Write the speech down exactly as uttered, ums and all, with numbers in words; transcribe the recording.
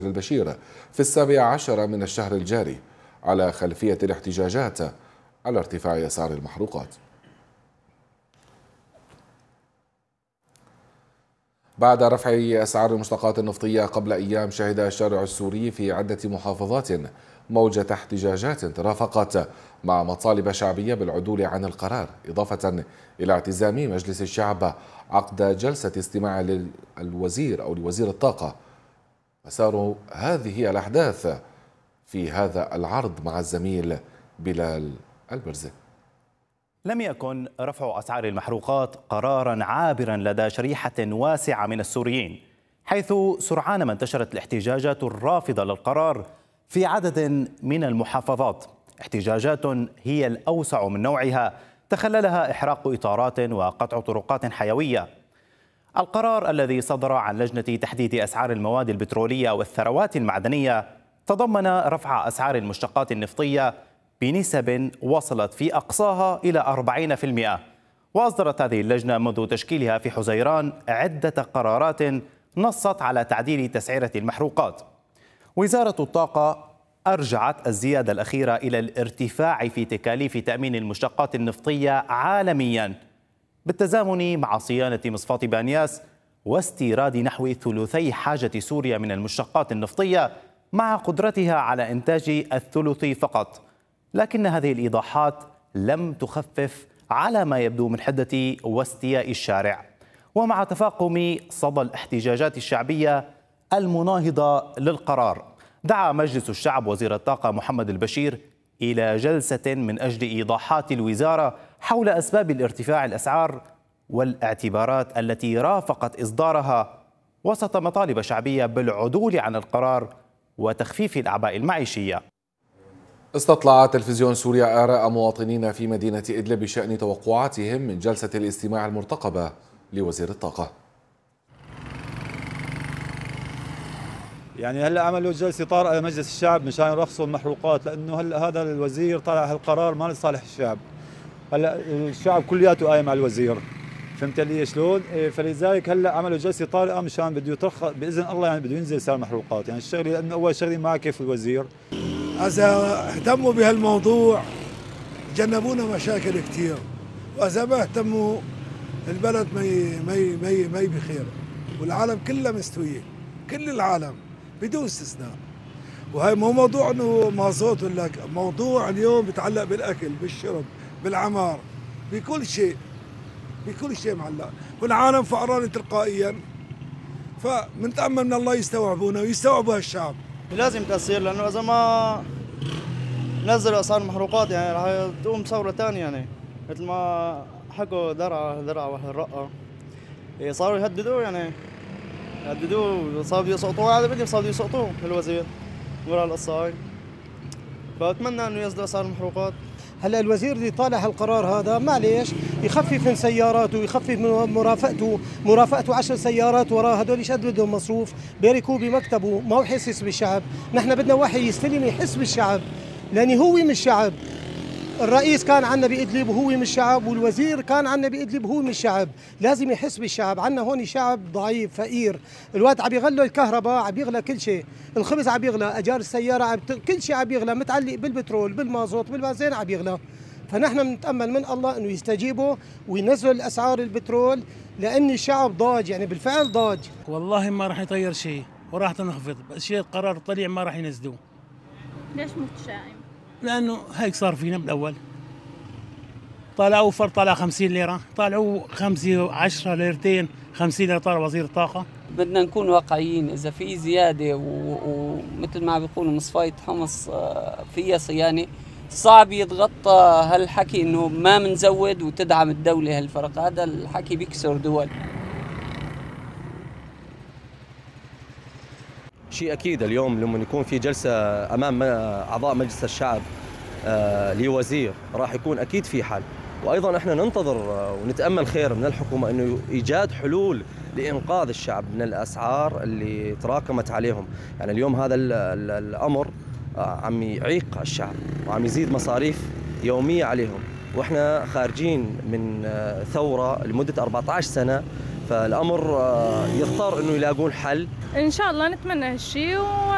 البشير في السابع عشر من الشهر الجاري على خلفية الاحتجاجات على ارتفاع أسعار المحروقات. بعد رفع أسعار المشتقات النفطية قبل أيام، شهد الشارع السوري في عدة محافظات موجة احتجاجات ترافقت مع مطالب شعبية بالعدول عن القرار، إضافة إلى اعتزام مجلس الشعب عقد جلسة استماع للوزير أو لوزير الطاقة. مسار هذه الأحداث في هذا العرض مع الزميل بلال البرزي. لم يكن رفع أسعار المحروقات قراراً عابراً لدى شريحة واسعة من السوريين، حيث سرعان ما انتشرت الاحتجاجات الرافضة للقرار في عدد من المحافظات، احتجاجات هي الأوسع من نوعها تخللها إحراق إطارات وقطع طرقات حيوية. القرار الذي صدر عن لجنة تحديد أسعار المواد البترولية والثروات المعدنية تضمن رفع أسعار المشتقات النفطية بنسب وصلت في أقصاها إلى أربعين بالمئة. وأصدرت هذه اللجنة منذ تشكيلها في حزيران عدة قرارات نصت على تعديل تسعيرة المحروقات. وزارة الطاقة أرجعت الزيادة الأخيرة إلى الارتفاع في تكاليف تأمين المشتقات النفطية عالمياً، بالتزامن مع صيانة مصفاة بانياس واستيراد نحو ثلثي حاجة سوريا من المشتقات النفطية، مع قدرتها على إنتاج الثلث فقط. لكن هذه الإيضاحات لم تخفف على ما يبدو من حدة واستياء الشارع. ومع تفاقم صدى الاحتجاجات الشعبية المناهضة للقرار، دعا مجلس الشعب وزير الطاقة محمد البشير إلى جلسة من أجل إيضاحات الوزارة حول أسباب الارتفاع الأسعار والاعتبارات التي رافقت إصدارها، وسط مطالب شعبية بالعدول عن القرار وتخفيف الأعباء المعيشية. استطلع تلفزيون سوريا آراء مواطنين في مدينة إدلب بشأن توقعاتهم من جلسة الاستماع المرتقبة لوزير الطاقة. يعني هلا عملوا جلسه طارئه لمجلس الشعب مشان يرخصوا المحروقات، لانه هلا هذا الوزير طلع هالقرار ما لصالح الشعب. هلا الشعب كلياته قايم على الوزير، فهمت لي شلون؟ إيه، فلذلك هلا عملوا جلسه طارئه مشان بده يترخص باذن الله، يعني بده ينزل سعر المحروقات، يعني الشغله لانه اول شغله ما كيف الوزير. اذا اهتموا بهالموضوع جنبونا مشاكل كثير، واذا ما اهتموا البلد ما ما ما ما بخير، والعالم كلها مستويه، كل العالم بدون استثناء. وهي مو موضوع انه مازوت ولا موضوع اليوم بيتعلق بالاكل، بالشرب، بالعمار، بكل شيء، بكل شيء معلق، والعالم فقران تلقائيا. فبنتامل من الله يستوعبونا ويستوعبوا هالشعب. لازم تاثير، لانه اذا ما نزلوا اسعار المحروقات يعني راح تقوم ثوره ثانيه، يعني مثل ما حكوا درعا درعا والرقه صاروا يهددوه، يعني يهددوه، صاروا يسقطوه على بدي صاروا يسقطوه الوزير ورا القصه هاي. فاتمنى انه ينزلوا اسعار المحروقات. هلا الوزير اللي طالع هالقرار هذا معليش يخفف من سياراته، يخفف من مرافقته، مرافقته عشر سيارات وراه، هدول ايش قد بدهم مصروف؟ بيركوا بمكتبه، ما هو حاسس بالشعب. نحن بدنا واحد يستلم يحس بالشعب، لاني هو من الشعب. الرئيس كان عنا بإدلب وهو من الشعب، والوزير كان عنا بإدلب وهو من الشعب، لازم يحس بالشعب. عنا هون شعب ضعيف فقير، الوقت عم يغلوا الكهرباء، عم يغلى كل شيء، الخبز عم يغلى، اجار السياره عم ت... كل شيء عم يغلى، متعلق بالبترول، بالمازوت، بالبنزين عم يغلى. فنحن بنتامل من الله انه يستجيبوا وينزلوا الاسعار البترول، لان الشعب ضاج، يعني بالفعل ضاج. والله ما راح يطير شيء وراح تنخفض، بس شيء قرار طلع ما راح ينزلوه. ليش متشائم؟ لانه هيك صار فينا بالاول، طلعوا فرد طلع خمسين ليره، طلعوا خمسة عشرة ليرتين، خمسين ليره طلع وزير الطاقه. بدنا نكون واقعيين، اذا في زياده ومثل ما بيقولوا مصفايه حمص فيها صيانه، صعب يتغطى هالحكي انه ما بنزود وتدعم الدوله هالفرق، هذا الحكي بيكسر دول. شيء اكيد اليوم لما يكون في جلسه امام اعضاء مجلس الشعب لوزير راح يكون اكيد في حل، وايضا احنا ننتظر ونتامل خير من الحكومه انه ايجاد حلول لانقاذ الشعب من الاسعار اللي تراكمت عليهم. يعني اليوم هذا الامر عم يعيق الشعب وعم يزيد مصاريف يوميه عليهم، واحنا خارجين من ثوره لمده أربعة عشر سنه، فالامر يضطر انه يلاقون حل. ان شاء الله نتمنى هالشيء.